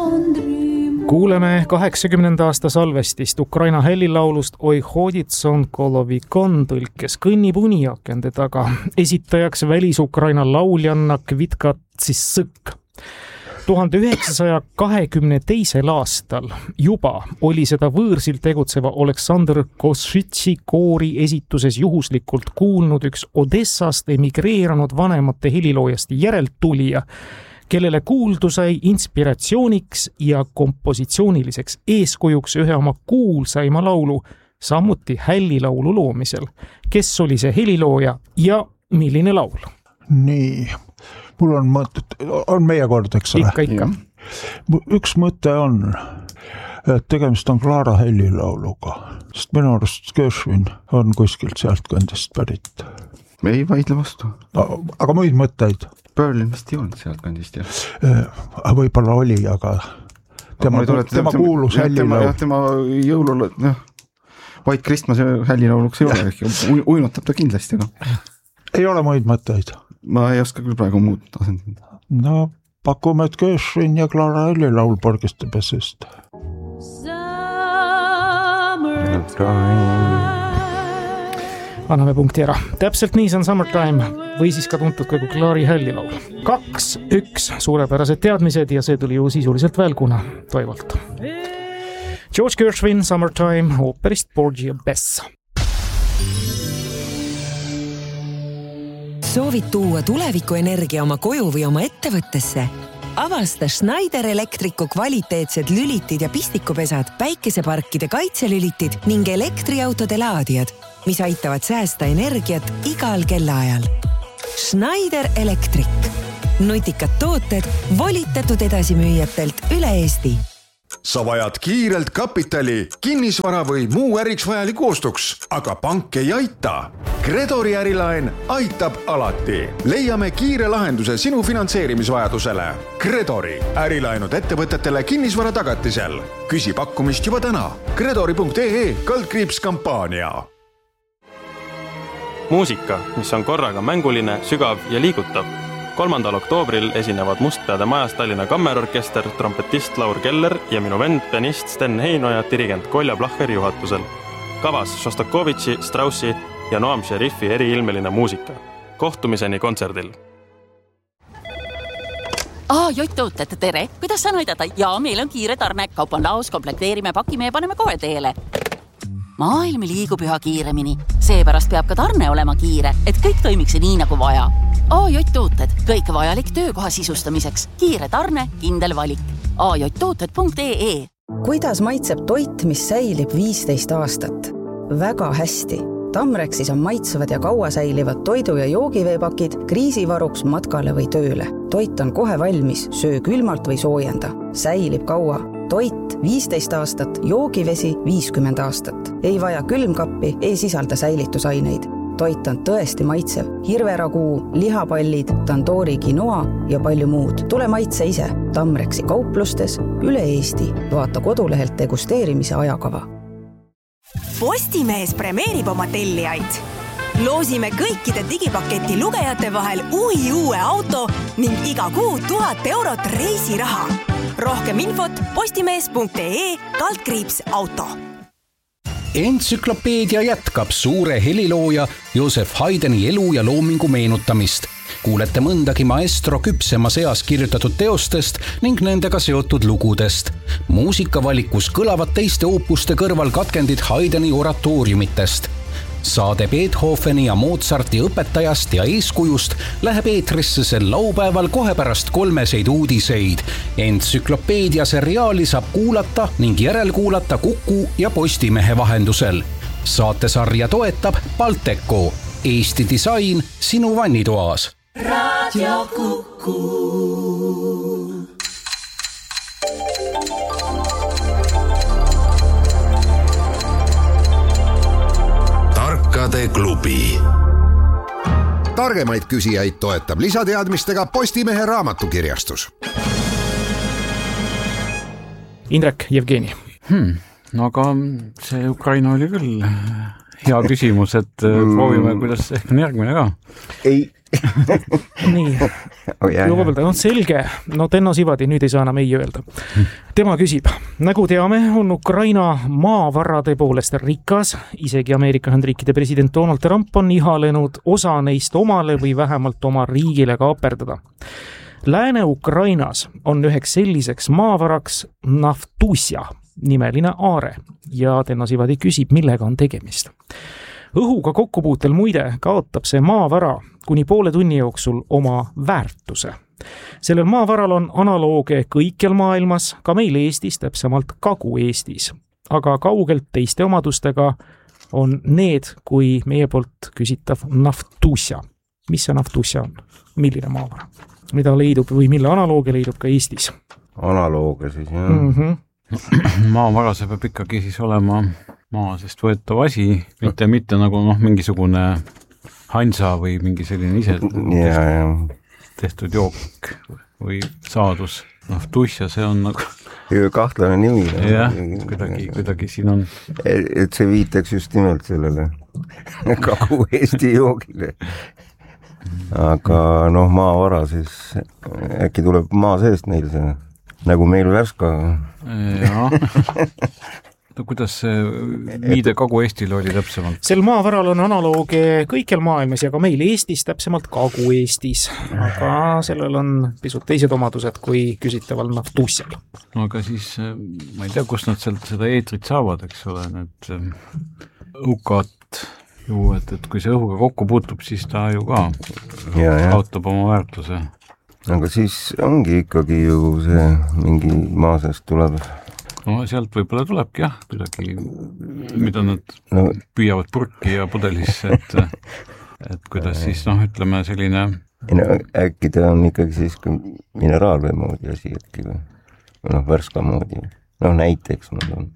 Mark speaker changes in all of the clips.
Speaker 1: Kuuleme 80. aasta salvestist Ukraina hellilaulust Oi Hoditson Kolovikon tõlkes kõnnib uniakende taga. Esitajaks välis-Ukraina lauljanna Kvitka Tsissõk. 1922. aastal juba oli seda võõrsil tegutseva Oleksandr Košitši koori esituses juhuslikult kuulnud üks Odessast emigreerunud vanemate heliloojast järeltulija, kellele kuuldu sai inspiratsiooniks ja kompositsiooniliseks eeskujuks ühe oma kuulsaima laulu, samuti hällilaulu loomisel. Kes oli see helilooja ja milline laul?
Speaker 2: Nii, mul on mõtted, on meie kord, eks ole?
Speaker 1: Ikka.
Speaker 2: Üks mõte on, et tegemist on Clara helilauluga, sest minu arust Gershwin on kuskilt sealt kandist pärit.
Speaker 3: Me ei vaidle vastu.
Speaker 2: Aga muid mõtteid?
Speaker 3: Berlin vist ei olnud sealt kandist, jah.
Speaker 2: Võib-olla oli, aga tema kuulus hällilaul.
Speaker 3: Tema jõulul, White Christmas hällilauluks ei ole, uinutab ta kindlasti.
Speaker 2: Ei ole muid mõtteid? Ma
Speaker 3: ei oska küll praegu muud asendada.
Speaker 2: No, pakume, et Gershwin ja Clara hällilaul Porgistepesest.
Speaker 1: Anname punkti ära. Täpselt nii see on Summertime või siis ka tuntud kui Clari hällilaul. 2-1 suurepärased teadmised ja see tuli ju sisuliselt välguna Toivolt. George Gershwin, Summertime, ooperist Porgy and Bess.
Speaker 4: Soovid tuua tulevikuenergia oma koju või oma ettevõttesse? Avasta Schneider Electricu kvaliteetsed lülitid ja pistikupesad, päikeseparkide kaitselülitid ning elektriautode laadijad, mis aitavad säästa energiat igal kellaajal. Schneider Electric. Nutikad tooted volitatud edasimüüjatelt üle Eesti.
Speaker 5: Sa vajad kiirelt kapitali, kinnisvara või muu äriks vajaliku ostuks, aga pank ei aita. Credori ärilaen aitab alati. Leiame kiire lahenduse sinu finantseerimisvajadusele. Credori ärilaenud ettevõtetele kinnisvara tagatisel. Küsi pakkumist juba täna. Credori.ee/kampaania.
Speaker 6: Muusika, mis on korraga mänguline, sügav ja liigutav. 3. oktoobril esinevad Mustpeade majas Tallinna Kammerorkester, trompetist Laur Keller ja minu vend, pianist Sten Heino ja dirigent Kolja Placher juhatusel. Kavas Šostakovitši, Straussi ja Noam Šerifi eriilmeline muusika. Kohtumiseni kontserdil.
Speaker 7: Jott-tooted, tere! Kuidas saan aidata? Jaa, meil on kiire tarne. Kaup on laos, komplekteerime, pakime ja paneme kohe teele. Maailm liigub üha kiiremini. Seepärast peab ka tarne olema kiire, et kõik toimiks nii nagu vaja. Jott-tooted, kõik vajalik töökoha sisustamiseks. Kiire tarne, kindel valik. ajotooted.ee.
Speaker 8: Kuidas maitseb toit, mis säilib 15 aastat? Väga hästi. Tamrexis on maitsevad ja kaua säilivad toidu- ja joogiveepakid kriisivaruks matkale või tööle. Toit on kohe valmis, söö külmalt või soojenda. Säilib kaua. Toit 15 aastat, joogivesi 50 aastat. Ei vaja külmkappi, ei sisalda säilitusaineid. Toit on tõesti maitsev. Hirveraguu, lihapallid, tandoori quinoa ja palju muud. Tule maitse ise. Tamrexi kauplustes üle Eesti. Vaata kodulehelt degusteerimise ajakava.
Speaker 9: Postimees premeerib oma tellijaid. Loosime kõikide digipaketi lugejate vahel uue auto ning iga kuu 1000 eurot reisiraha. Rohkem infot postimees.ee/auto.
Speaker 10: Entsüklopeedia jätkab suure helilooja Joseph Haydni elu ja loomingu meenutamist. Kuulete mõndagi maestro küpsema seas kirjutatud teostest ning nendega seotud lugudest. Muusikavalikus kõlavad teiste oopuste kõrval katkendid Haydni oratooriumitest. Saade Beethoveni ja Mozarti õpetajast ja eeskujust läheb eetrisse sel laupäeval kohe pärast 3 uudiseid. Entsüklopeedia seriaali saab kuulata ning järelkuulata Kuku ja Postimehe vahendusel. Saatesarja toetab Balteco. Eesti disain sinu vannitoas.
Speaker 11: Radio Kuku.
Speaker 12: Tarkade klubi. Targemaid küsijaid toetab lisateadmistega Postimehe raamatukirjastus.
Speaker 1: Indrek, Jevgeni.
Speaker 13: No aga see Ukraina oli küll hea küsimus, et proovime, kuidas ehk on järgmine ka.
Speaker 1: nii, juurde, selge, Tenno Sivadi, nüüd ei saa enam ei öelda. Tema küsib, nagu teame, on Ukraina maavarade poolest rikas, isegi Ameerika Ühendriikide president Donald Trump on ihalenud osa neist omale või vähemalt oma riigile kaaperdada. Lääne-Ukrainas on üheks selliseks maavaraks Naftusia nimeline aare ja Tenno Sivadi küsib, millega on tegemist. Õhuga kokkupuutel muide kaotab see maavara kuni poole tunni jooksul oma väärtuse. Sellel maavaral on analooge kõikjal maailmas, ka meil Eestis, täpsemalt Kagu-Eestis, aga kaugelt teiste omadustega on need, kui meie poolt küsitav Naftusia. Mis see Naftusia on? Milline maavara? Mida leidub või mille analooge leidub ka Eestis?
Speaker 14: Analooge siis, jah.
Speaker 13: Maavara see peab ikkagi siis olema maa sest võetav asi, mitte nagu mingisugune hansa või mingi selline ise tehtud jook või saadus. Naftusia, see on nagu
Speaker 14: kahtlane nimi.
Speaker 13: Jah, kuidagi siin on.
Speaker 14: Et see viitaks just nimelt sellele Kagu-Eesti joogile. Aga maavara siis äkki tuleb maa seest neil see, nagu meil Värska.
Speaker 13: Jah. Kuidas see viide Kagu-Eestil oli täpsemalt?
Speaker 1: Sel maavaral on analooge kõikjal maailmas ja ka meil Eestis, täpsemalt Kagu-Eestis. Aga sellel on pisut teised omadused kui küsitaval Naftusial.
Speaker 13: Aga siis, ma ei tea, kus nad sealt seda eetrit saavad, eks ole, need õukat ju, et kui see õhuga kokku puutub, siis ta ju ka kaotab oma väärtuse.
Speaker 14: Aga siis ongi ikkagi ju see mingi maa seest tuleb.
Speaker 13: Sealt võib-olla tulebki kuidagi, mida nad püüavad purki ja pudelisse, et kuidas siis, ütleme selline...
Speaker 14: Äkki ta on ikkagi siis mineraalvee moodi asi äkki või? Värska moodi. Näiteks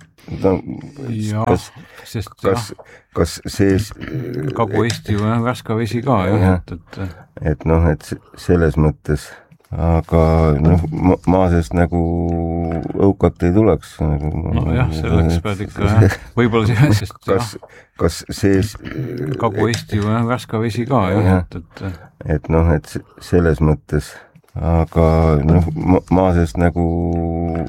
Speaker 14: kas sees...
Speaker 13: Kagu-Eesti või Värska vesi ka, jah.
Speaker 14: Et selles mõttes... Aga maa seest nagu õukat ei tuleks.
Speaker 13: Jah, selleks pead ikka, võib-olla sest
Speaker 14: kas sees...
Speaker 13: Kagu-Eesti või Värska vesi ka, jah.
Speaker 14: Et selles mõttes, aga maa seest nagu